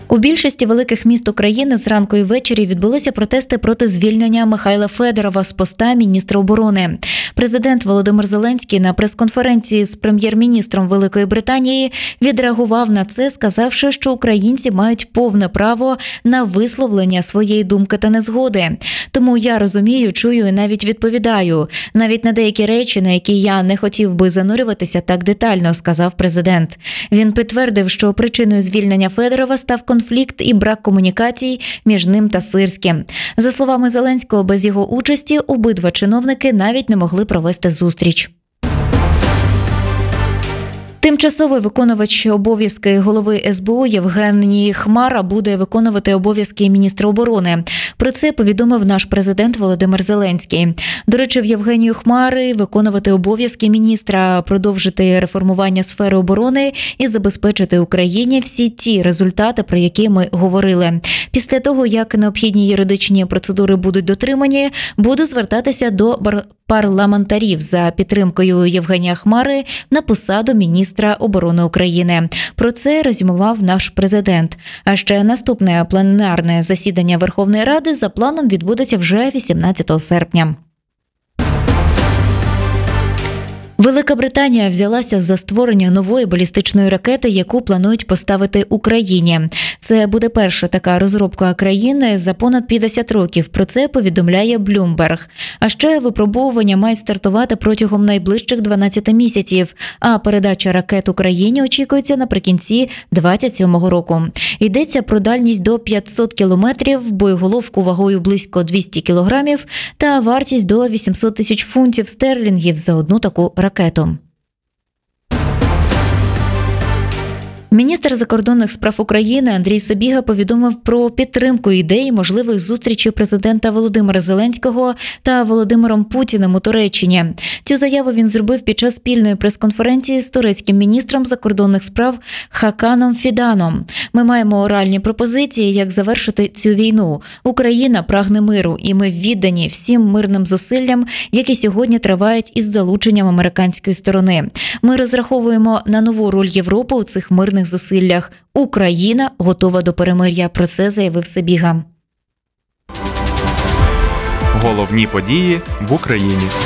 У більшості великих міст України зранку і ввечері відбулися протести проти звільнення Михайла Федорова з поста міністра оборони. Президент Володимир Зеленський на прес-конференції з прем'єр-міністром Великої Британії відреагував на це, сказавши, що українці мають повне право на висловлення своєї думки та незгоди. Тому я розумію, чую і навіть відповідаю. Навіть на деякі речі, на які я не хотів би занурюватися так детально, сказав президент. Він підтвердив, що причиною звільнення Федорова став конфлікт і брак комунікацій між ним та Сирським. За словами Зеленського, без його участі обидва чиновники навіть не могли провести зустріч. Тимчасовий виконувач обов'язки голови СБУ Євгеній Хмара буде виконувати обов'язки міністра оборони. Про це повідомив наш президент Володимир Зеленський. Доручив Євгенію Хмари виконувати обов'язки міністра, продовжити реформування сфери оборони і забезпечити Україні всі ті результати, про які ми говорили. Після того, як необхідні юридичні процедури будуть дотримані, буду звертатися до парламентарів за підтримкою Євгенія Хмари на посаду міністра оборони України. Про це резюмував наш президент. А ще наступне пленарне засідання Верховної Ради за планом відбудеться вже 18 серпня. Велика Британія взялася за створення нової балістичної ракети, яку планують поставити Україні. Це буде перша така розробка країни за понад 50 років. Про це повідомляє Bloomberg. А ще випробовування мають стартувати протягом найближчих 12 місяців, а передача ракет Україні очікується наприкінці 27-го року. Йдеться про дальність до 500 кілометрів, боєголовку вагою близько 200 кілограмів та вартість до 800 тисяч фунтів стерлінгів за одну таку ракету. Міністр закордонних справ України Андрій Сибіга повідомив про підтримку ідеї можливої зустрічі президента Володимира Зеленського та Володимиром Путіним у Туреччині. Цю заяву він зробив під час спільної прес-конференції з турецьким міністром закордонних справ Хаканом Фіданом. Ми маємо оральні пропозиції, як завершити цю війну. Україна прагне миру, і ми віддані всім мирним зусиллям, які сьогодні тривають із залученням американської сторони. Ми розраховуємо на нову роль Європи у цих мирних зусиллях. Україна готова до перемир'я. Про це заявив Сибіга. Головні події в Україні.